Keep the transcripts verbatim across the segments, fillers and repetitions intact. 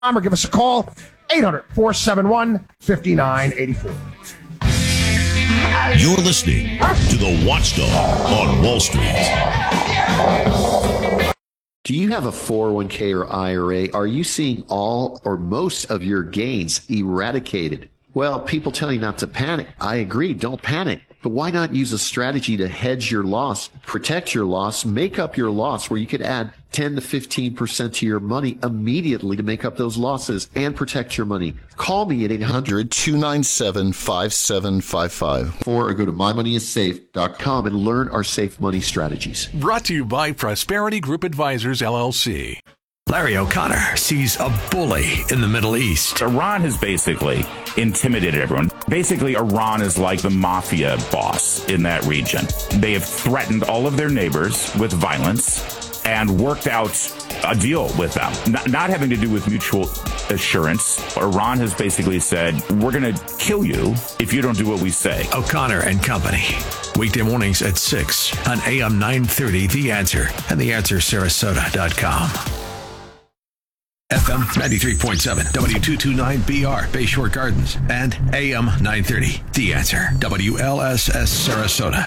or give us a call, eight hundred, four seven one, five nine eight four. You're listening to The Watchdog on Wall Street. Do you have a four oh one k or I R A? Are you seeing all or most of your gains eradicated? Well, people tell you not to panic. I agree, don't panic. But why not use a strategy to hedge your loss, protect your loss, make up your loss, where you could add ten to fifteen percent to your money immediately to make up those losses and protect your money? Call me at eight hundred, two nine seven, five seven five five or go to my money is safe dot com and learn our safe money strategies. Brought to you by Prosperity Group Advisors, L L C. Larry O'Connor sees a bully in the Middle East. Iran has basically intimidated everyone. Basically, Iran is like the mafia boss in that region. They have threatened all of their neighbors with violence and worked out a deal with them. Not, not having to do with mutual assurance. Iran has basically said, we're going to kill you if you don't do what we say. O'Connor and Company. Weekday mornings at six on A M nine thirty, The Answer, and the answer sarasota dot com. F M ninety-three point seven, W two twenty-nine B R, Bayshore Gardens, and A M nine thirty, The Answer, W L S S Sarasota.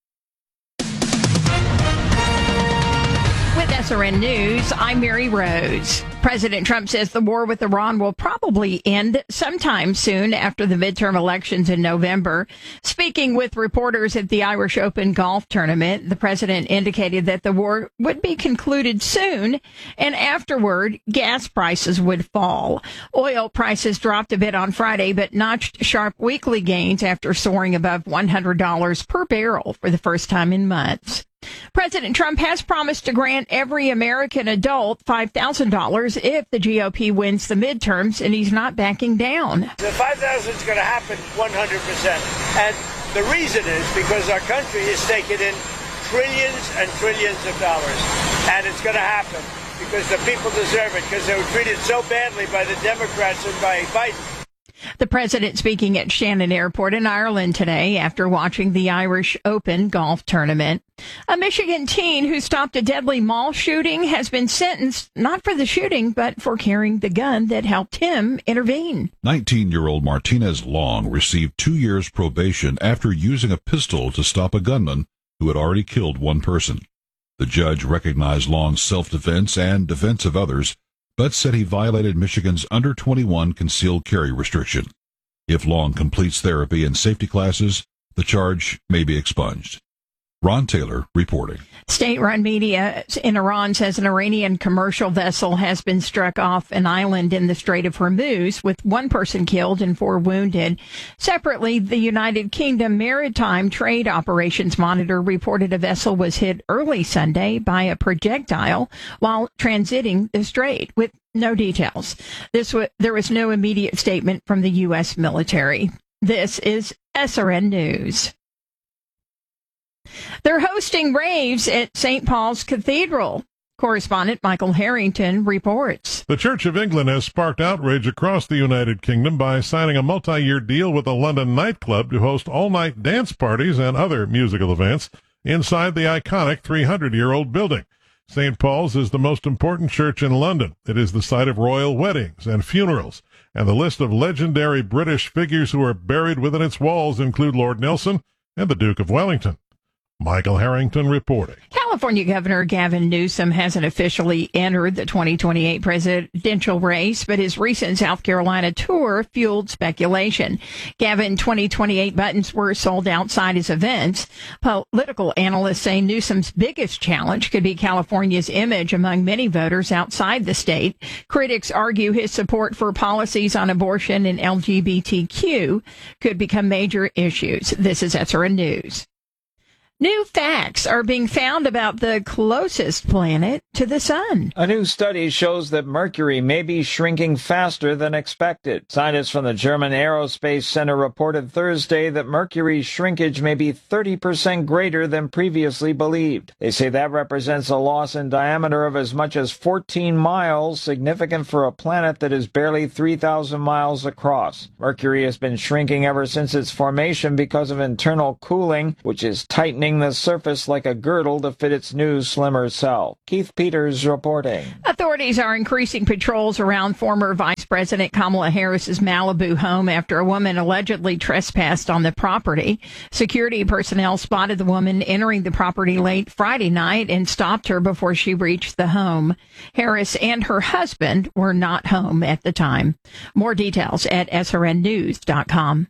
With S R N News, I'm Mary Rose. President Trump says the war with Iran will probably end sometime soon after the midterm elections in November. Speaking with reporters at the Irish Open golf tournament, the president indicated that the war would be concluded soon, and afterward, gas prices would fall. Oil prices dropped a bit on Friday, but notched sharp weekly gains after soaring above one hundred dollars per barrel for the first time in months. President Trump has promised to grant every American adult five thousand dollars if the G O P wins the midterms, and he's not backing down. The five thousand dollars is going to happen one hundred percent. And the reason is because our country is taking in trillions and trillions of dollars. And it's going to happen because the people deserve it, because they were treated so badly by the Democrats and by Biden. The president speaking at Shannon Airport in Ireland today after watching the Irish Open golf tournament. A Michigan teen who stopped a deadly mall shooting has been sentenced not for the shooting, but for carrying the gun that helped him intervene. nineteen-year-old Martinez Long received two years probation after using a pistol to stop a gunman who had already killed one person. The judge recognized Long's self-defense and defense of others, but said he violated Michigan's under twenty-one concealed carry restriction. If Long completes therapy and safety classes, the charge may be expunged. Ron Taylor reporting. State-run media in Iran says an Iranian commercial vessel has been struck off an island in the Strait of Hormuz, with one person killed and four wounded. Separately, the United Kingdom Maritime Trade Operations Monitor reported a vessel was hit early Sunday by a projectile while transiting the strait, with no details. This w- there was no immediate statement from the U S military. This is S R N News. They're hosting raves at Saint Paul's Cathedral. Correspondent Michael Harrington reports. The Church of England has sparked outrage across the United Kingdom by signing a multi-year deal with a London nightclub to host all-night dance parties and other musical events inside the iconic three hundred year old building. Saint Paul's is the most important church in London. It is the site of royal weddings and funerals, and the list of legendary British figures who are buried within its walls include Lord Nelson and the Duke of Wellington. Michael Harrington reporting. California Governor Gavin Newsom hasn't officially entered the twenty twenty-eight presidential race, but his recent South Carolina tour fueled speculation. Gavin twenty twenty-eight buttons were sold outside his events. Political analysts say Newsom's biggest challenge could be California's image among many voters outside the state. Critics argue his support for policies on abortion and L G B T Q could become major issues. This is S R N News. New facts are being found about the closest planet to the sun. A new study shows that Mercury may be shrinking faster than expected. Scientists from the German Aerospace Center reported Thursday that Mercury's shrinkage may be thirty percent greater than previously believed. They say that represents a loss in diameter of as much as fourteen miles, significant for a planet that is barely three thousand miles across. Mercury has been shrinking ever since its formation because of internal cooling, which is tightening tightening the surface like a girdle to fit its new, slimmer self. Keith Peters reporting. Authorities are increasing patrols around former Vice President Kamala Harris's Malibu home after a woman allegedly trespassed on the property. Security personnel spotted the woman entering the property late Friday night and stopped her before she reached the home. Harris and her husband were not home at the time. More details at S R N news dot com.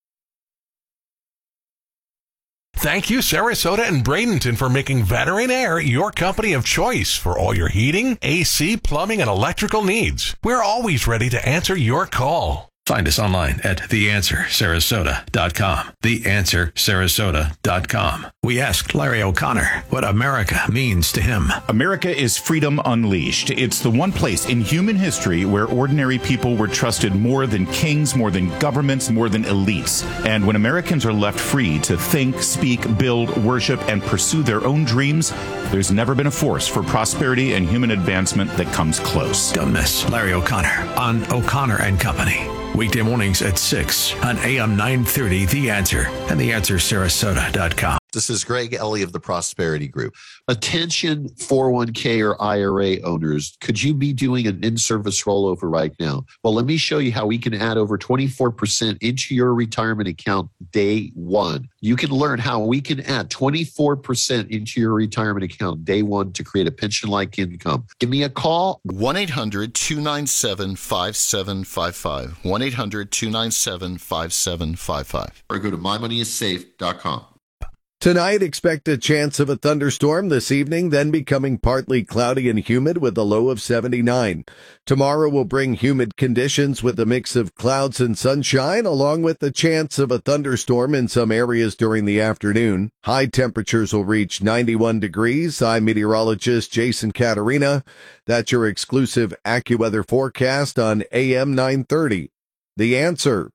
Thank you, Sarasota and Bradenton, for making Veteran Air your company of choice for all your heating, A C, plumbing, and electrical needs. We're always ready to answer your call. Find us online at the answer sarasota dot com. the answer sarasota dot com. We asked Larry O'Connor what America means to him. America is freedom unleashed. It's the one place in human history where ordinary people were trusted more than kings, more than governments, more than elites. And when Americans are left free to think, speak, build, worship, and pursue their own dreams, there's never been a force for prosperity and human advancement that comes close. Don't miss Larry O'Connor on O'Connor and Company. Weekday mornings at six on A M nine thirty, The Answer, and the answer sarasota dot com. This is Greg Ellie of the Prosperity Group. Attention four oh one k or I R A owners, could you be doing an in-service rollover right now? Well, let me show you how we can add over twenty-four percent into your retirement account day one. You can learn how we can add twenty-four percent into your retirement account day one to create a pension-like income. Give me a call. one eight hundred two nine seven five seven five five. one eight hundred two nine seven five seven five five. Or go to my money is safe dot com. Tonight, expect a chance of a thunderstorm this evening, then becoming partly cloudy and humid with a low of seventy-nine. Tomorrow will bring humid conditions with a mix of clouds and sunshine, along with the chance of a thunderstorm in some areas during the afternoon. High temperatures will reach ninety-one degrees. I'm meteorologist Jason Caterina. That's your exclusive AccuWeather forecast on A M nine thirty. The Answer.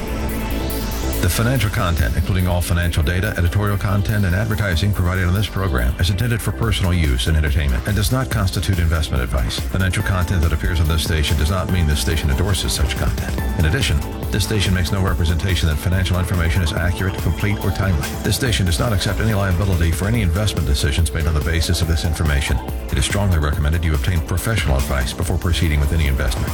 The financial content, including all financial data, editorial content, and advertising provided on this program, is intended for personal use and entertainment and does not constitute investment advice. Financial content that appears on this station does not mean this station endorses such content. In addition, this station makes no representation that financial information is accurate, complete, or timely. This station does not accept any liability for any investment decisions made on the basis of this information. It is strongly recommended you obtain professional advice before proceeding with any investment.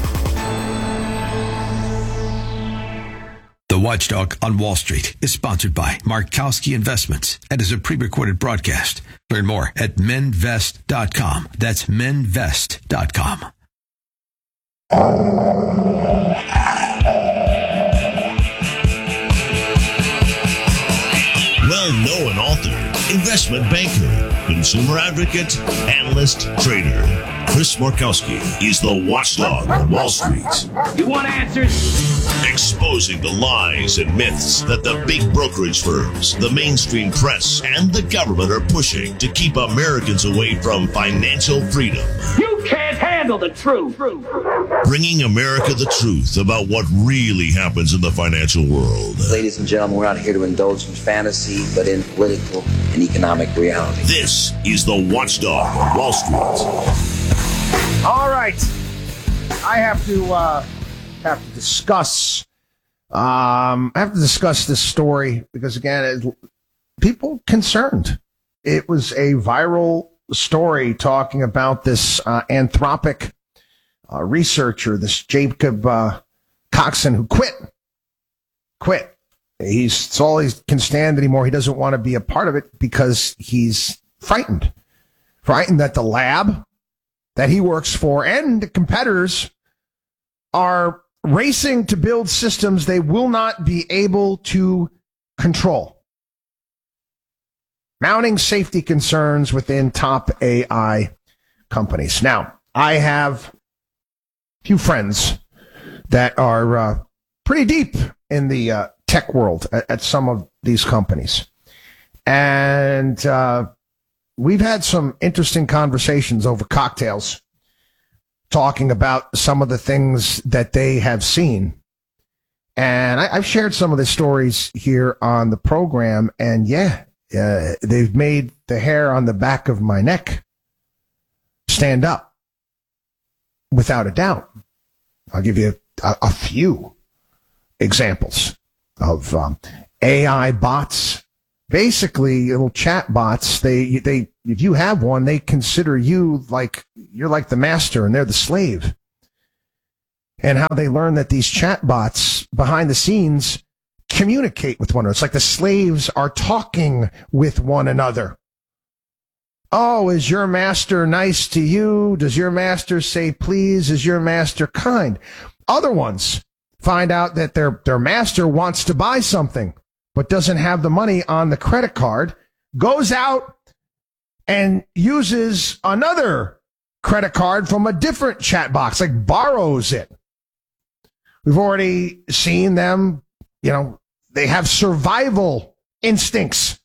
The Watchdog on Wall Street is sponsored by Markowski Investments and is a pre-recorded broadcast. Learn more at menvest dot com. That's menvest dot com. Well-known author, investment banker, consumer advocate, analyst, trader. Chris Markowski is the watchdog on Wall Street. You want answers? Exposing the lies and myths that the big brokerage firms, the mainstream press, and the government are pushing to keep Americans away from financial freedom. You can't handle the truth. Bringing America the truth about what really happens in the financial world. Ladies and gentlemen, we're not here to indulge in fantasy, but in political and economic reality. This is the Watchdog on Wall Street. All right. I have to uh, have to discuss. Um, I have to discuss this story because again, it, people concerned. It was a viral story talking about this uh, Anthropic uh, researcher, this Jacob uh, Coxon, who quit. Quit. He's it's all he can stand anymore. He doesn't want to be a part of it because he's frightened, frightened that the lab that he works for and the competitors are racing to build systems they will not be able to control. Mounting safety concerns within top A I companies. Now, I have a few friends that are uh, pretty deep in the uh, tech world at, at some of these companies. And uh, we've had some interesting conversations over cocktails talking about some of the things that they have seen. And I, I've shared some of the stories here on the program. And yeah, uh, they've made the hair on the back of my neck stand up without a doubt. I'll give you a, a few examples of um, A I bots basically little chat bots. They, they, if you have one, they consider you like, you're like the master and they're the slave. And how they learn that these chat bots behind the scenes communicate with one another. It's like the slaves are talking with one another. Oh, is your master nice to you? Does your master say please? Is your master kind? Other ones find out that their, their master wants to buy something, but doesn't have the money on the credit card, goes out and uses another credit card from a different chat box, like borrows it. We've already seen them, you know, they have survival instincts.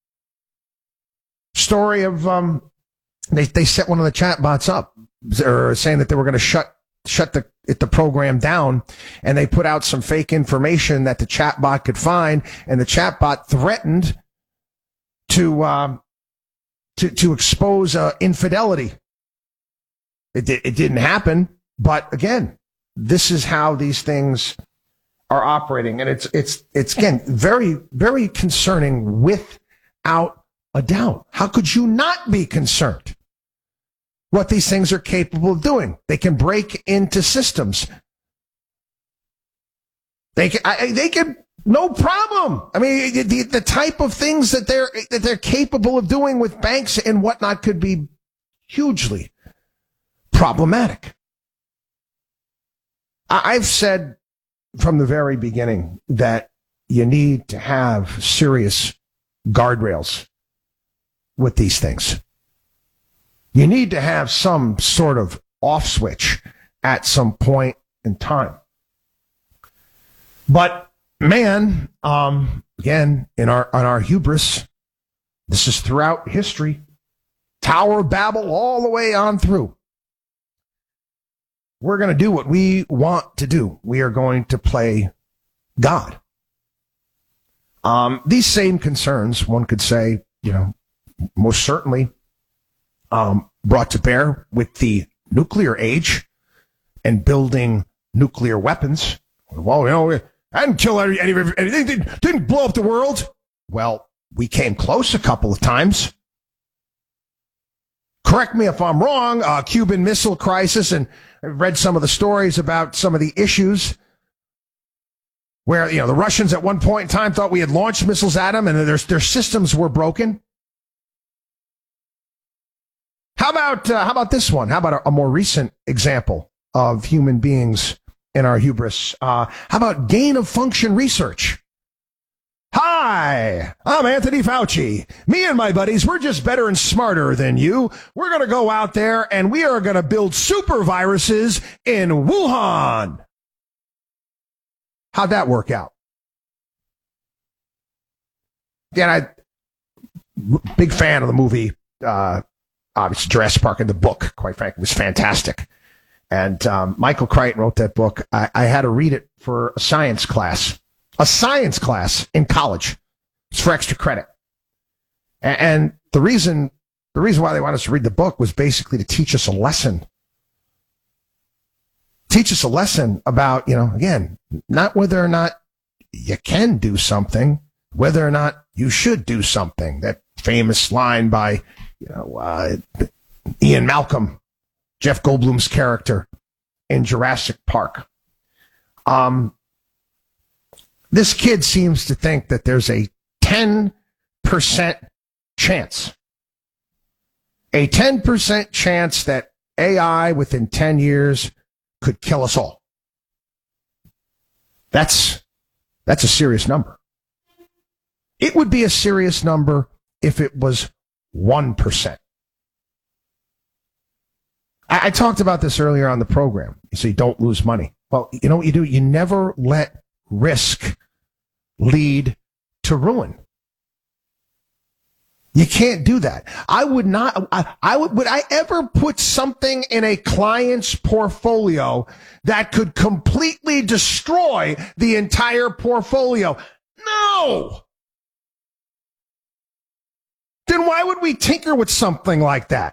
Story of, um, they, they set one of the chat bots up, or saying that they were going to shut, shut the, it, the program down, and they put out some fake information that the chat bot could find, and the chat bot threatened to, um, to, to expose, uh, infidelity. It did, it didn't happen, but again, this is how these things are operating. And it's, it's, it's again, very, very concerning without a doubt. How could you not be concerned what these things are capable of doing? They can break into systems. They can, I, they can, no problem. I mean, the, the type of things that they're, that they're capable of doing with banks and whatnot could be hugely problematic. I, I've said from the very beginning that you need to have serious guardrails with these things. You need to have some sort of off switch at some point in time. But man, um, again, in our on our hubris, this is throughout history, Tower of Babel all the way on through. We're going to do what we want to do. We are going to play God. Um, these same concerns, one could say, you know, most certainly um, brought to bear with the nuclear age and building nuclear weapons. Well, you know, I didn't kill any, any, anything, didn't, didn't blow up the world. Well, we came close a couple of times. Correct me if I'm wrong, uh, Cuban Missile Crisis, and I read some of the stories about some of the issues where, you know, the Russians at one point in time thought we had launched missiles at them and their, their systems were broken. How about uh, how about this one? How about a, a more recent example of human beings in our hubris? Uh, how about gain of function research? Hi, I'm Anthony Fauci. Me and my buddies, we're just better and smarter than you. We're going to go out there and we are going to build super viruses in Wuhan. How'd that work out? Again, I big fan of the movie. Uh, Obviously, Jurassic Park, and the book, quite frankly, was fantastic. And um, Michael Crichton wrote that book. I, I had to read it for a science class, a science class in college. It's for extra credit. And, and the reason, the reason why they wanted us to read the book was basically to teach us a lesson. Teach us a lesson about, you know, again, not whether or not you can do something, whether or not you should do something. That famous line by, you know, uh, Ian Malcolm, Jeff Goldblum's character in Jurassic Park. Um, this kid seems to think that there's a ten percent chance, a ten percent chance that A I within ten years could kill us all. That's, that's a serious number. It would be a serious number if it was one percent. I, I talked about this earlier on the program. You say don't lose money. Well, you know what you do? You never let risk lead to ruin. You can't do that. I would not, I, I would, would I ever put something in a client's portfolio that could completely destroy the entire portfolio? No! Then why would we tinker with something like that?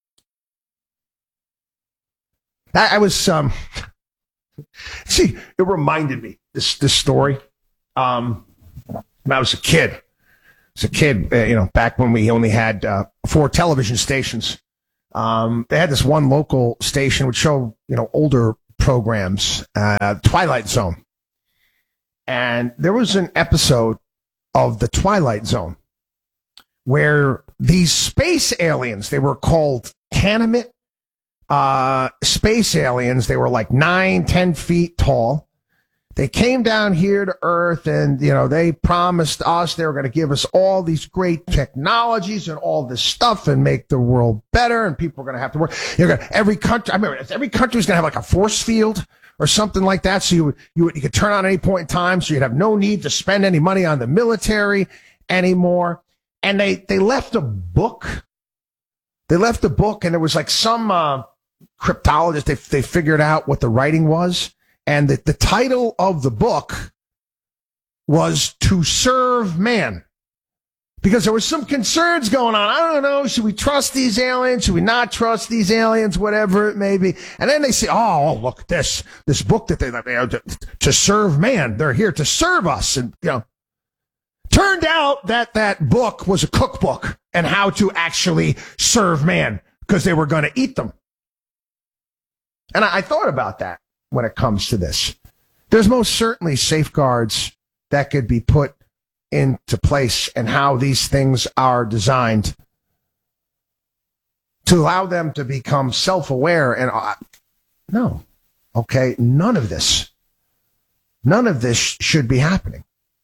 I, I was, um, see, it reminded me, this, this story, um, when I was a kid. as a kid, uh, you know, back when we only had uh, four television stations, um, they had this one local station would show, you know, older programs, uh, Twilight Zone. And there was an episode of the Twilight Zone where these space aliens, they were called Canamet uh, space aliens. They were like nine, ten feet tall. They came down here to Earth and, you know, they promised us they were going to give us all these great technologies and all this stuff and make the world better. And people are going to have to work. You're gonna, every country, I remember every country was going to have like a force field or something like that. So you would, you would, you could turn on at any point in time. So you'd have no need to spend any money on the military anymore. And they, they left a book. They left a book and it was like some, uh, cryptologist. They, they figured out what the writing was. And the, the title of the book was To Serve Man. Because there was some concerns going on. I don't know. Should we trust these aliens? Should we not trust these aliens? Whatever it may be. And then they say, oh, look at this, this book that they, they to, to serve man. They're here to serve us. And, you know, turned out that that book was a cookbook and how to actually serve man because they were going to eat them. And I, I thought about that when it comes to this. There's most certainly safeguards that could be put into place and how these things are designed to allow them to become self-aware. And uh, no, okay, none of this, none of this sh- should be happening.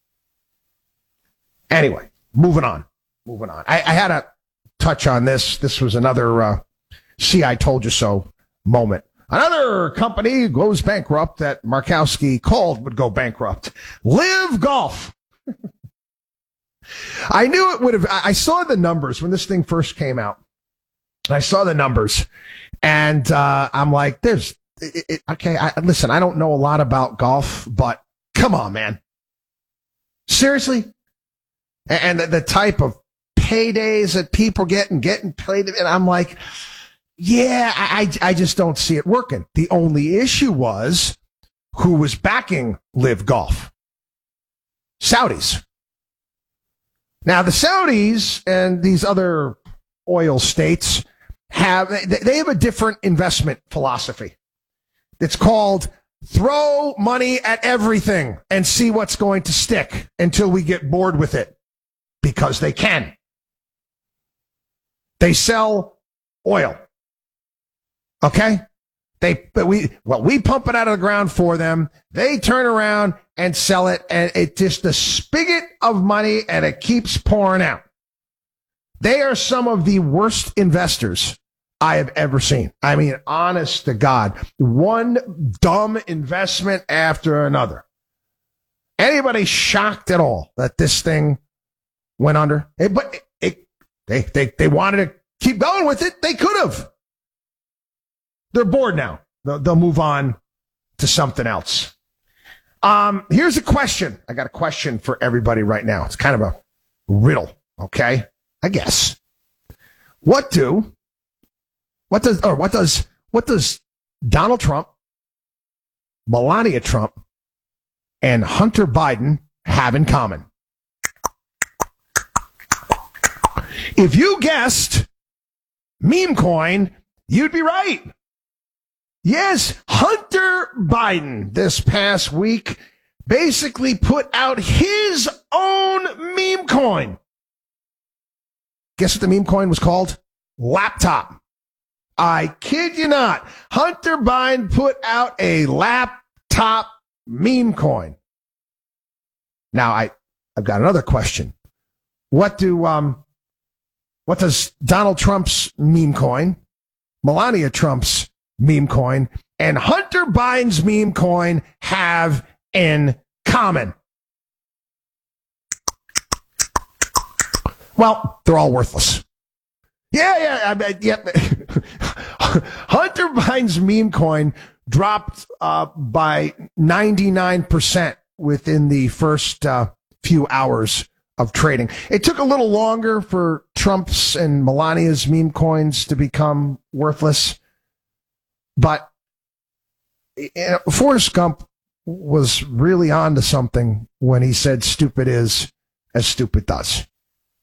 Anyway, moving on, moving on. I, I had to touch on this. This was another uh, see, I told you so moment. Another company goes bankrupt that Markowski called would go bankrupt. Live Golf. I knew it would have. I saw the numbers when this thing first came out. I saw the numbers, and uh, I'm like, "There's it, it, okay." I, listen, I don't know a lot about golf, but come on, man, seriously. And the, the type of paydays that people get and getting paid, and I'm like, yeah, I, I just don't see it working. The only issue was who was backing Live Golf. Saudis. Now, the Saudis and these other oil states have, they have a different investment philosophy. It's called throw money at everything and see what's going to stick until we get bored with it, because they can. They sell oil. Okay? They, but we, well, we pump it out of the ground for them. They turn around and sell it, and it just a spigot of money, and it keeps pouring out. They are some of the worst investors I have ever seen. I mean, honest to God, one dumb investment after another. Anybody shocked at all that this thing went under? It, but it, it, they, they, they wanted to keep going with it. They could have. They're bored now. They'll, they'll move on to something else. Um, here's a question. I got a question for everybody right now. It's kind of a riddle, okay? I guess. What do, what does, or what does, what does Donald Trump, Melania Trump, and Hunter Biden have in common? If you guessed meme coin, you'd be right. Yes, Hunter Biden this past week basically put out his own meme coin. Guess what the meme coin was called? Laptop. I kid you not. Hunter Biden put out a laptop meme coin. Now, I, I've got another question. What do, um, what does Donald Trump's meme coin, Melania Trump's meme coin, and Hunter Biden's meme coin have in common? Well, they're all worthless. Yeah, yeah, I bet, yeah. Hunter Biden's meme coin dropped uh, by ninety-nine percent within the first uh, few hours of trading. It took a little longer for Trump's and Melania's meme coins to become worthless. But you know, Forrest Gump was really on to something when he said stupid is as stupid does.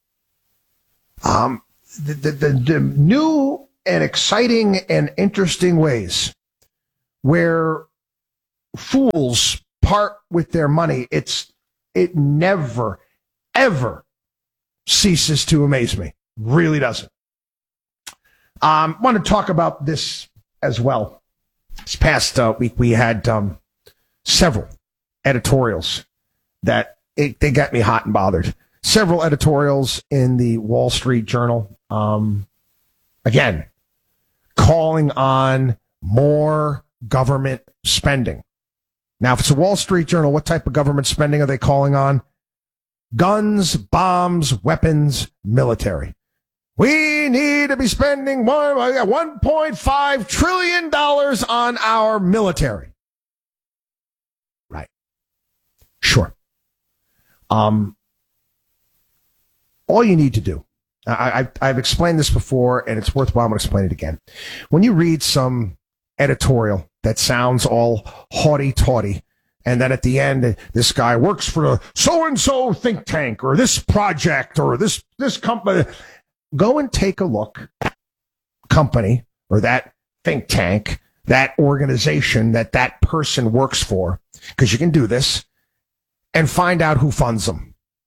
Um, the, the, the, the new and exciting and interesting ways where fools part with their money, it's it never, ever ceases to amaze me. Really doesn't. Um, want to talk about this as well. This past uh, week, we had um, several editorials that it, they got me hot and bothered. Several editorials in the Wall Street Journal, um, again, calling on more government spending. Now, if it's a Wall Street Journal, what type of government spending are they calling on? Guns, bombs, weapons, military. We need to be spending one point five trillion dollars on our military. Right. Sure. Um, all you need to do, I, I, I've explained this before, and it's worthwhile to explain it again. When you read some editorial that sounds all haughty-taughty, and then at the end, this guy works for a so-and-so think tank, or this project, or this, this company, go and take a look, company, or that think tank, that organization that that person works for, because you can do this, and find out who funds them.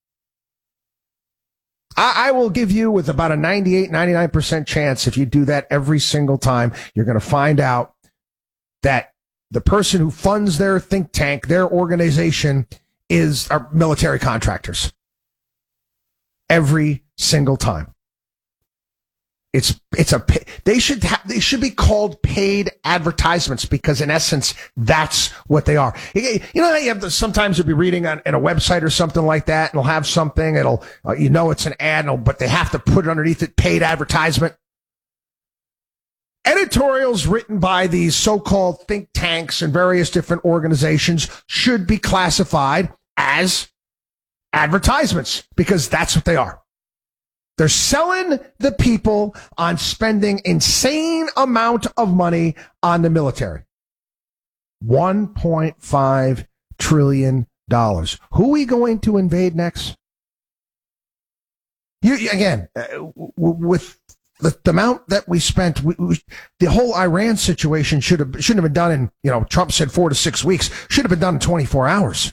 I, I will give you with about a ninety-eight, ninety-nine percent chance, if you do that every single time, you're going to find out that the person who funds their think tank, their organization, is our military contractors. Every single time. It's it's a they should have they should be called paid advertisements, because in essence that's what they are. You know, you have to, sometimes you'll be reading on in a website or something like that, and it'll have something. It'll uh, you know it's an ad, but they have to put it underneath it, paid advertisement. Editorials written by these so-called think tanks and various different organizations should be classified as advertisements, because that's what they are. They're selling the people on spending insane amount of money on the military. one point five trillion dollars. Who are we going to invade next? You, again, uh, w- with the, the amount that we spent, we, we, the whole Iran situation should have shouldn't have been done in, you know, Trump said four to six weeks. Should have been done in twenty-four hours.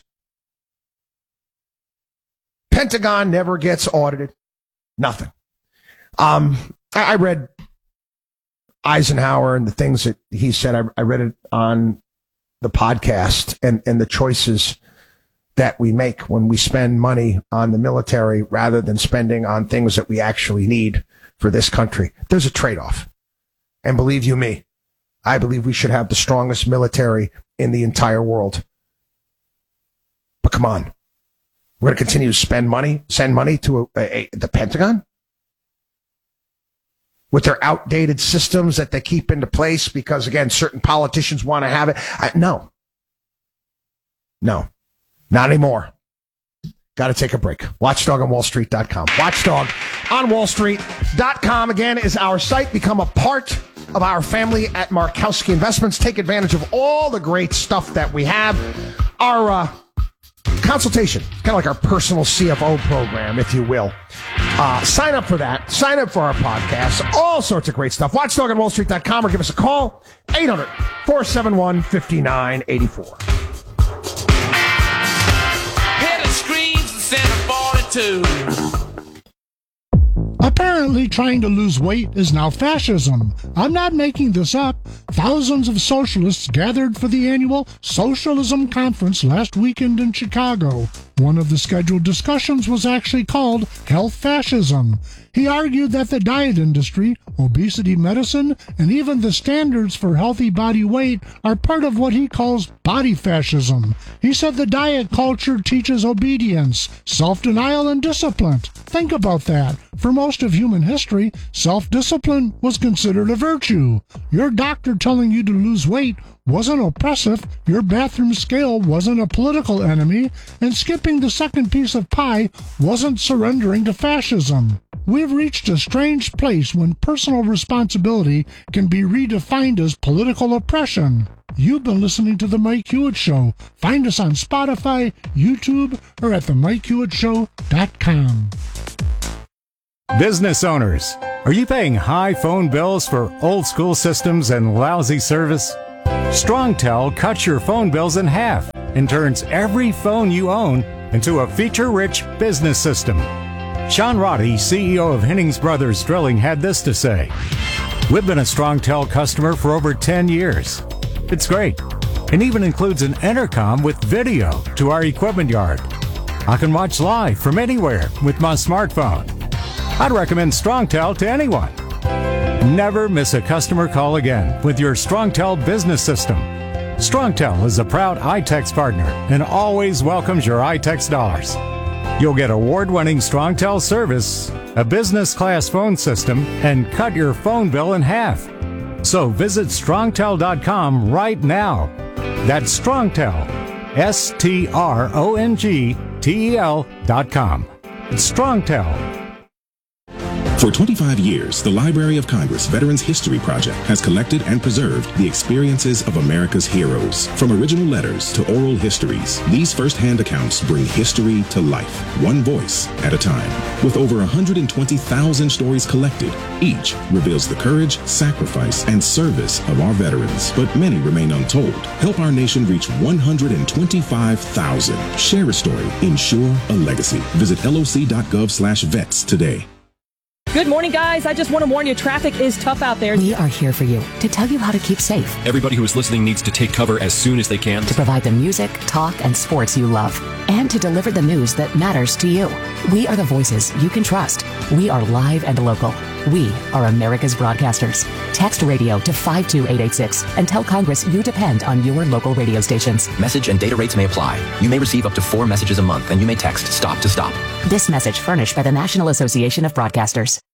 Pentagon never gets audited. Nothing. Um, I, I read Eisenhower and the things that he said. I, I read it on the podcast, and, and the choices that we make when we spend money on the military rather than spending on things that we actually need for this country. There's a trade-off. And believe you me, I believe we should have the strongest military in the entire world. But come on. We're going to continue to spend money, send money to a, a, a, the Pentagon with their outdated systems that they keep into place because, again, certain politicians want to have it. I, no. No. Not anymore. Got to take a break. Watchdog on wall street dot com. Watchdog on wall street dot com, again, is our site. Become a part of our family at Markowski Investments. Take advantage of all the great stuff that we have. Our, uh, consultation, kind of like our personal C F O program, if you will. Uh, sign up for that. Sign up for our podcast. All sorts of great stuff. Watchdog on wall street dot com, or give us a call. eight hundred, four seven one, five nine eight four. Hit the screens and send a forty-two. Apparently, trying to lose weight is now fascism. I'm not making this up. Thousands of socialists gathered for the annual Socialism Conference last weekend in Chicago. One of the scheduled discussions was actually called Health Fascism. He argued that the diet industry, obesity medicine, and even the standards for healthy body weight are part of what he calls body fascism. He said the diet culture teaches obedience, self-denial, and discipline. Think about that. For most of human history, self-discipline was considered a virtue. Your doctor telling you to lose weight wasn't oppressive, your bathroom scale wasn't a political enemy, and skipping the second piece of pie wasn't surrendering to fascism. We've reached a strange place when personal responsibility can be redefined as political oppression. You've been listening to The Mike Hewitt Show. Find us on Spotify, YouTube, or at the mike hewitt show dot com. Business owners, are you paying high phone bills for old school systems and lousy service? StrongTel cuts your phone bills in half and turns every phone you own into a feature-rich business system. Sean Roddy, C E O of Hennings Brothers Drilling, had this to say. We've been a StrongTel customer for over ten years. It's great, and even includes an intercom with video to our equipment yard. I can watch live from anywhere with my smartphone. I'd recommend StrongTel to anyone. Never miss a customer call again with your StrongTel business system. StrongTel is a proud iTex partner and always welcomes your iTex dollars. You'll get award-winning StrongTel service, a business-class phone system, and cut your phone bill in half. So visit strongtel dot com right now. That's StrongTel, S T R O N G T E L dot com. It's StrongTel. For twenty-five years, the Library of Congress Veterans History Project has collected and preserved the experiences of America's heroes. From original letters to oral histories, these first-hand accounts bring history to life, one voice at a time. With over one hundred twenty thousand stories collected, each reveals the courage, sacrifice, and service of our veterans, but many remain untold. Help our nation reach one hundred twenty-five thousand. Share a story. Ensure a legacy. Visit L O C dot gov slash vets today. Good morning, guys. I just want to warn you, traffic is tough out there. We are here for you to tell you how to keep safe. Everybody who is listening needs to take cover as soon as they can. To provide the music, talk, and sports you love. And to deliver the news that matters to you. We are the voices you can trust. We are live and local. We are America's broadcasters. Text radio to five two eight eight six and tell Congress you depend on your local radio stations. Message and data rates may apply. You may receive up to four messages a month, and you may text STOP to STOP. This message furnished by the National Association of Broadcasters.